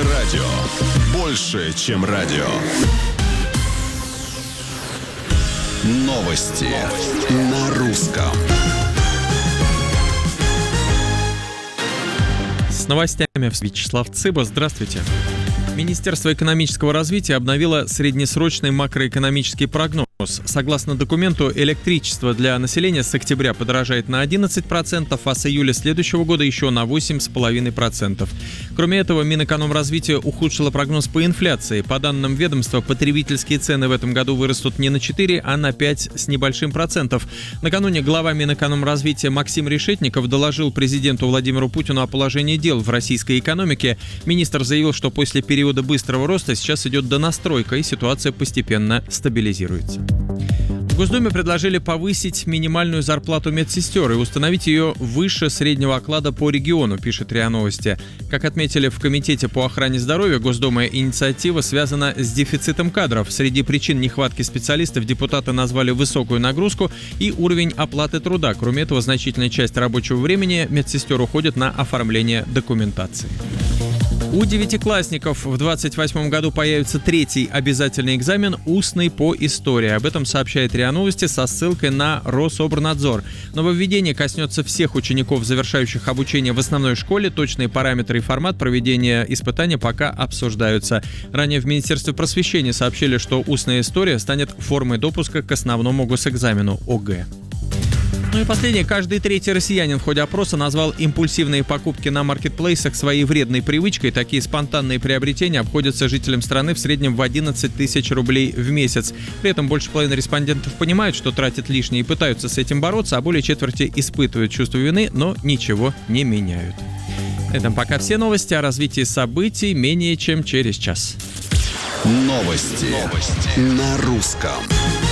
радио. Больше, чем радио. Новости на русском. С новостями Вячеслав Цыба. Здравствуйте. Министерство экономического развития обновило среднесрочный макроэкономический прогноз. Согласно документу, электричество для населения с октября подорожает на 11%, а с июля следующего года еще на 8,5%. Кроме этого, Минэкономразвития ухудшило прогноз по инфляции. По данным ведомства, потребительские цены в этом году вырастут не на 4, а на 5 с небольшим процентов. Накануне глава Минэкономразвития Максим Решетников доложил президенту Владимиру Путину о положении дел в российской экономике. Министр заявил, что после периода быстрого роста сейчас идет донастройка, и ситуация постепенно стабилизируется. В Госдуме предложили повысить минимальную зарплату медсестер и установить ее выше среднего оклада по региону, пишет РИА Новости. Как отметили в Комитете по охране здоровья Госдумы, инициатива связана с дефицитом кадров. Среди причин нехватки специалистов депутаты назвали высокую нагрузку и уровень оплаты труда. Кроме этого, значительная часть рабочего времени медсестер уходит на оформление документации. У девятиклассников в 2028 году появится третий обязательный экзамен устный по истории. Об этом сообщает РИА Новости со ссылкой на Рособорнадзор. Нововведение коснется всех учеников, завершающих обучение в основной школе. Точные параметры и формат проведения испытания пока обсуждаются. Ранее в Министерстве просвещения сообщили, что устная история станет формой допуска к основному госэкзамену ОГЭ. Ну и последнее. Каждый третий россиянин в ходе опроса назвал импульсивные покупки на маркетплейсах своей вредной привычкой. Такие спонтанные приобретения обходятся жителям страны в среднем в 11 тысяч рублей в месяц. При этом больше половины респондентов понимают, что тратят лишнее и пытаются с этим бороться, а более четверти испытывают чувство вины, но ничего не меняют. На этом пока все новости. О развитии событий менее чем через час. Новости на русском.